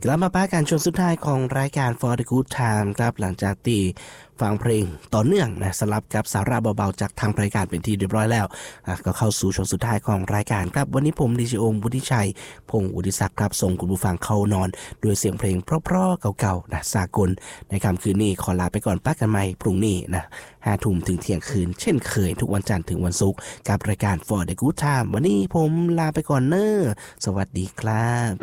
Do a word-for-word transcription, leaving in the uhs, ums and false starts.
กลับมาป้าการชวนสุดท้ายของรายการ For the Good Time ครับหลังจากที่ฟังเพลงต่อเนื่องนะสลับกับสาระเบาๆจากทางรายการเป็นที่เรียบร้อยแล้วก็เข้าสู่ช่วงสุดท้ายของรายการครับวันนี้ผมดีเจโอมวุฒิชัยพงศ์วุฒิศักดิ์ครับส่งคุณผู้ฟังเข้านอนด้วยเสียงเพลงเพราะๆเก่าๆนะสากลในค่ำคืนนี้ขอลาไปก่อนป้ากันใหม่พรุ่งนี้นะห้าทุ่มถึงเที่ยงคืนเช่นเคยทุกวันจันทร์ถึงวันศุกร์กับรายการ For the Good Time วันนี้ผมลาไปก่อนเนอะสวัสดีครับ